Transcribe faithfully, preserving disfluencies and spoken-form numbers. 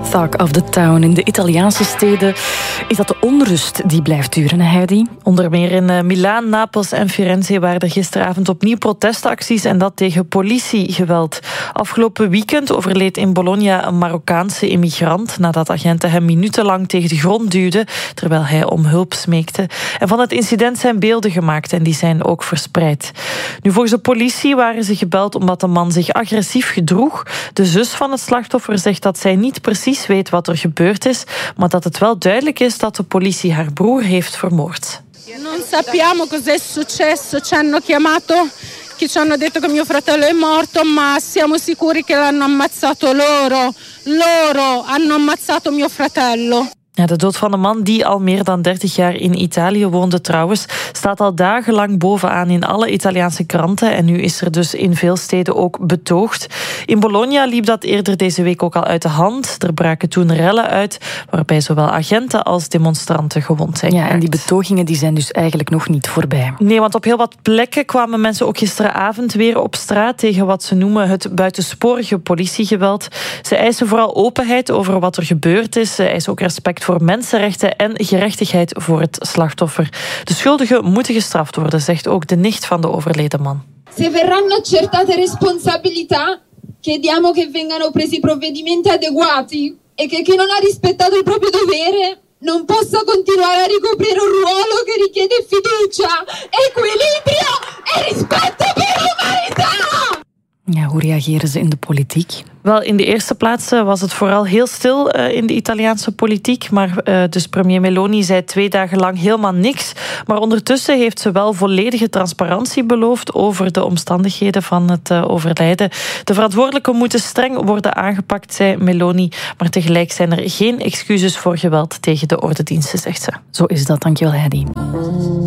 Talk of the Town. In de Italiaanse steden is dat de onrust die blijft duren, Heidi? Onder meer in uh, Milaan, Napels en Firenze waren er gisteravond opnieuw protestacties en dat tegen politiegeweld. Afgelopen weekend overleed in Bologna een Marokkaanse immigrant nadat agenten hem minutenlang tegen de grond duwden terwijl hij om hulp smeekte. En van het incident zijn beelden gemaakt en die zijn ook verspreid. Nu, volgens de politie waren ze gebeld omdat de man zich agressief gedroeg. De zus van het slachtoffer zegt dat zij niet precies weet wat er gebeurd is, maar dat het wel duidelijk is dat de politie haar broer heeft vermoord. Non sappiamo cosa è successo, ci hanno chiamato, che ci hanno detto che mio fratello è morto, ma siamo sicuri che l'hanno ammazzato loro. Loro hanno ammazzato mio fratello. Ja, de dood van de man, die al meer dan dertig jaar in Italië woonde trouwens, staat al dagenlang bovenaan in alle Italiaanse kranten. En nu is er dus in veel steden ook betoogd. In Bologna liep dat eerder deze week ook al uit de hand. Er braken toen rellen uit, waarbij zowel agenten als demonstranten gewond zijn Ja, geraakt. en die betogingen die zijn dus eigenlijk nog niet voorbij. Nee, want op heel wat plekken kwamen mensen ook gisteravond weer op straat tegen wat ze noemen het buitensporige politiegeweld. Ze eisen vooral openheid over wat er gebeurd is. Ze eisen ook respect voor mensenrechten en gerechtigheid voor het slachtoffer. De schuldigen moeten gestraft worden, zegt ook de nicht van de overleden man. Se verranno accertate responsabilità, chiediamo che vengano presi provvedimenti adeguati e che chi non ha rispettato il proprio dovere non possa continuare a ricoprire un ruolo che richiede fiducia, equilibrio e rispetto per l'umanità! Ja, hoe reageren ze in de politiek? Wel, in de eerste plaats was het vooral heel stil uh, in de Italiaanse politiek. Maar uh, dus premier Meloni zei twee dagen lang helemaal niks. Maar ondertussen heeft ze wel volledige transparantie beloofd over de omstandigheden van het uh, overlijden. De verantwoordelijken moeten streng worden aangepakt, zei Meloni. Maar tegelijk zijn er geen excuses voor geweld tegen de ordediensten, zegt ze. Zo is dat, dankjewel Heidi.